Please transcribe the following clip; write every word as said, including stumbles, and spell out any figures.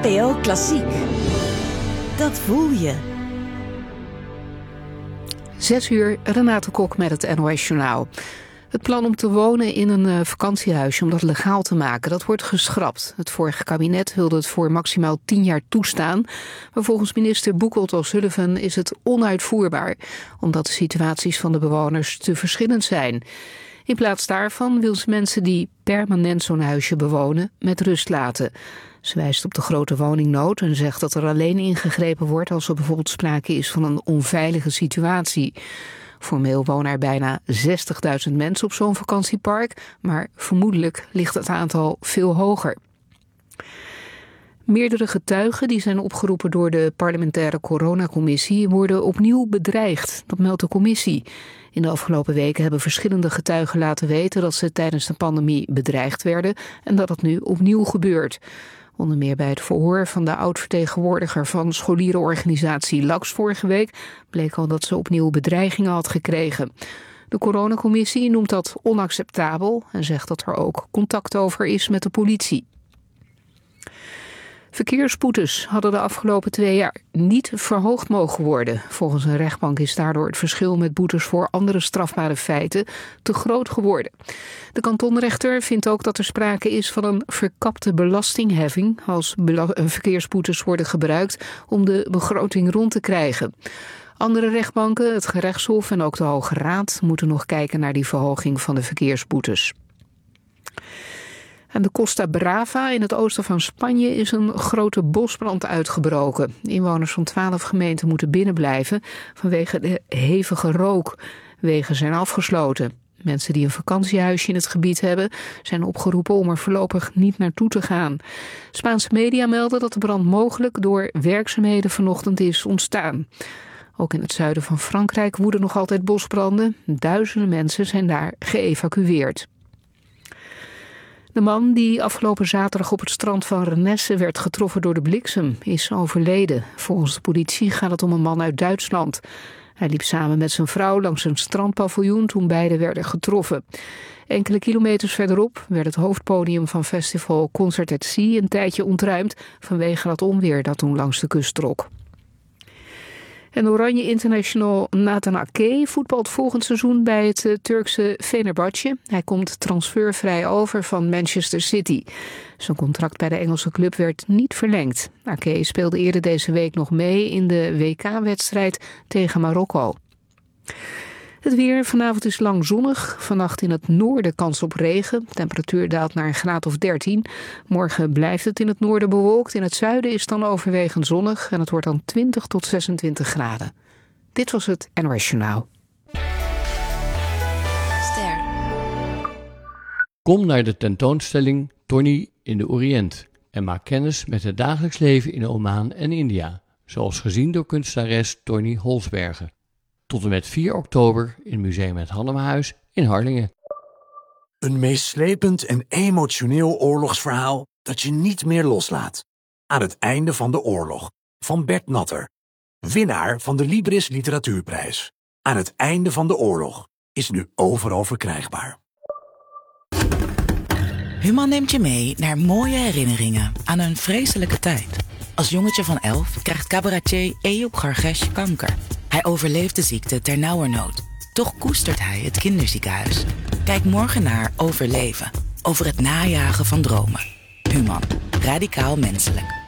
N P O Klassiek. Dat voel je. Zes uur, Renate Kok met het N O S Journaal. Het plan om te wonen in een uh, vakantiehuisje om dat legaal te maken, dat wordt geschrapt. Het vorige kabinet wilde het voor maximaal tien jaar toestaan. Maar volgens minister Boekholt O'Sullivan is het onuitvoerbaar, omdat de situaties van de bewoners te verschillend zijn. In plaats daarvan wil ze mensen die permanent zo'n huisje bewonen met rust laten. Ze wijst op de grote woningnood en zegt dat er alleen ingegrepen wordt als er bijvoorbeeld sprake is van een onveilige situatie. Formeel wonen er bijna zestigduizend mensen op zo'n vakantiepark, maar vermoedelijk ligt het aantal veel hoger. Meerdere getuigen die zijn opgeroepen door de parlementaire coronacommissie worden opnieuw bedreigd, dat meldt de commissie. In de afgelopen weken hebben verschillende getuigen laten weten dat ze tijdens de pandemie bedreigd werden en dat het nu opnieuw gebeurt. Onder meer bij het verhoor van de oud-vertegenwoordiger van scholierenorganisatie L A X vorige week bleek al dat ze opnieuw bedreigingen had gekregen. De coronacommissie noemt dat onacceptabel en zegt dat er ook contact over is met de politie. Verkeersboetes hadden de afgelopen twee jaar niet verhoogd mogen worden. Volgens een rechtbank is daardoor het verschil met boetes voor andere strafbare feiten te groot geworden. De kantonrechter vindt ook dat er sprake is van een verkapte belastingheffing als bela- verkeersboetes worden gebruikt om de begroting rond te krijgen. Andere rechtbanken, het gerechtshof en ook de Hoge Raad moeten nog kijken naar die verhoging van de verkeersboetes. Aan de Costa Brava in het oosten van Spanje is een grote bosbrand uitgebroken. Inwoners van twaalf gemeenten moeten binnenblijven vanwege de hevige rook. Wegen zijn afgesloten. Mensen die een vakantiehuisje in het gebied hebben zijn opgeroepen om er voorlopig niet naartoe te gaan. Spaanse media melden dat de brand mogelijk door werkzaamheden vanochtend is ontstaan. Ook in het zuiden van Frankrijk woeden nog altijd bosbranden. Duizenden mensen zijn daar geëvacueerd. De man die afgelopen zaterdag op het strand van Renesse werd getroffen door de bliksem is overleden. Volgens de politie gaat het om een man uit Duitsland. Hij liep samen met zijn vrouw langs een strandpaviljoen toen beiden werden getroffen. Enkele kilometers verderop werd het hoofdpodium van festival Concert at Sea een tijdje ontruimd vanwege dat onweer dat toen langs de kust trok. En Oranje International Nathan Ake voetbalt volgend seizoen bij het uh, Turkse Fenerbahçe. Hij komt transfervrij over van Manchester City. Zijn contract bij de Engelse club werd niet verlengd. Ake speelde eerder deze week nog mee in de W K-wedstrijd tegen Marokko. Het weer, vanavond is lang zonnig. Vannacht in het noorden kans op regen. De temperatuur daalt naar een graad of dertien. Morgen blijft het in het noorden bewolkt. In het zuiden is het dan overwegend zonnig. En het wordt dan twintig tot zesentwintig graden. Dit was het N O S Journaal. Ster. Kom naar de tentoonstelling Tony in de Oriënt en maak kennis met het dagelijks leven in Oman en India, zoals gezien door kunstenares Tony Holsbergen. Tot en met vier oktober in Museum het Hannemerhuis in Harlingen. Een meeslepend en emotioneel oorlogsverhaal dat je niet meer loslaat. Aan het einde van de oorlog, van Bert Natter. Winnaar van de Libris Literatuurprijs. Aan het einde van de oorlog is nu overal verkrijgbaar. Human neemt je mee naar mooie herinneringen aan een vreselijke tijd. Als jongetje van elf krijgt cabaretier Eyob Gargesh kanker. Hij overleeft de ziekte ternauwernood. Toch koestert hij het kinderziekenhuis. Kijk morgen naar Overleven. Over het najagen van dromen. Human. Radicaal menselijk.